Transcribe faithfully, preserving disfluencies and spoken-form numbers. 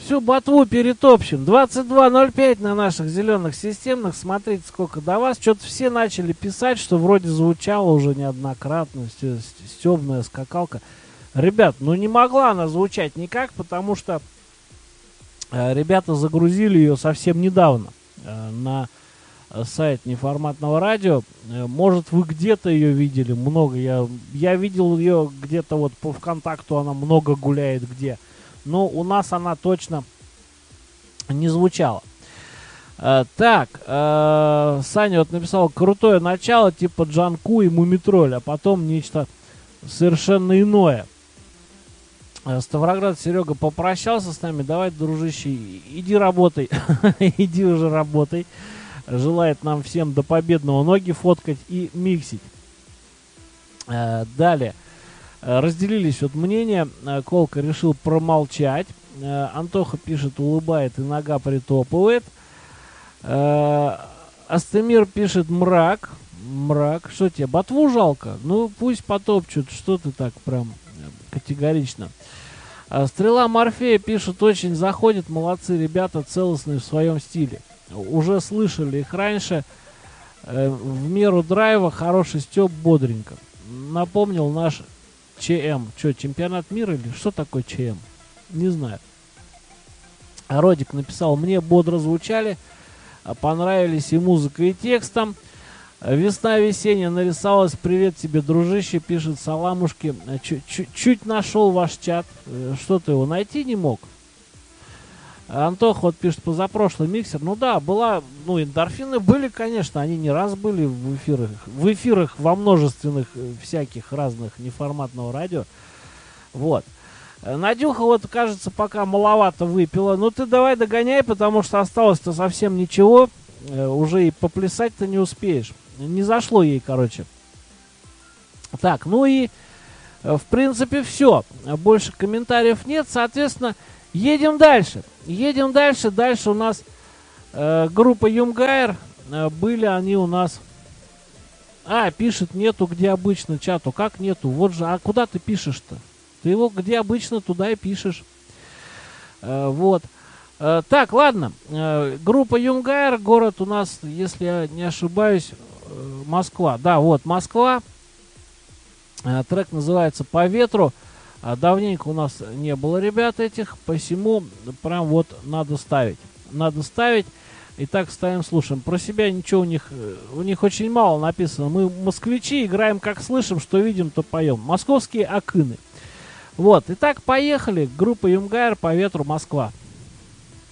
всю ботву перетопчем. двадцать два ноль пять на наших зеленых системных. Смотрите, сколько до вас. Что-то все начали писать, что вроде звучало уже неоднократно. Стебная скакалка. Ребят, ну не могла она звучать никак, потому что э, ребята загрузили ее совсем недавно э, на сайт неформатного радио. Э, может, вы где-то ее видели много. Я, я видел ее где-то вот по ВКонтакту, она много гуляет где. Но у нас она точно не звучала. Э, так, э, Саня вот написал: крутое начало, типа Джанку и Мумитроль, а потом нечто совершенно иное. Ставроград Серега попрощался с нами. Давай, дружище, иди работай. Иди уже работай. Желает нам всем до победного ноги фоткать и миксить. Далее. Разделились вот мнения. Колка решил промолчать. Антоха пишет, улыбает и нога притопывает. Астемир пишет: мрак. Мрак. Что тебе, ботву жалко? Ну, пусть потопчут. Что ты так прям категорично. Стрела Морфея пишет: очень заходит, молодцы ребята, целостные в своем стиле. Уже слышали их раньше. Э, в меру драйва, хороший стёб, бодренько. Напомнил наш ЧМ. Что, чемпионат мира или что такое ЧМ? Не знаю. А Родик написал: мне бодро звучали, понравились и музыка, и текстом. Весна весенняя нарисовалась. Привет тебе, дружище, пишет Саламушки. Чуть нашел ваш чат. Что ты его найти не мог? Антох вот пишет: позапрошлый миксер. Ну да, была, ну, эндорфины были, конечно, они не раз были в эфирах, в эфирах во множественных всяких разных неформатного радио. Вот. Надюха вот, кажется, пока маловато выпила. Ну ты давай догоняй, потому что осталось-то совсем ничего. Уже и поплясать-то не успеешь. Не зашло ей, короче. Так, ну и в принципе все. Больше комментариев нет. Соответственно, едем дальше. Едем дальше. Дальше у нас э, группа Юмгайр. Э, были они у нас... А, пишет, нету где обычно чату. Как нету? Вот же. А куда ты пишешь-то? Ты его где обычно, туда и пишешь. Э, вот. Э, так, ладно. Э, группа Юмгайр. Город у нас, если я не ошибаюсь, э, Москва. Да, вот, Москва. Э, трек называется «По ветру». А давненько у нас не было ребят этих, посему прям вот надо ставить. Надо ставить. Итак, ставим, слушаем. Про себя ничего у них, у них очень мало написано. Мы москвичи, играем как слышим, что видим, то поем. Московские акыны. Вот, итак, поехали. Группа Юмгайр, «По ветру», Москва.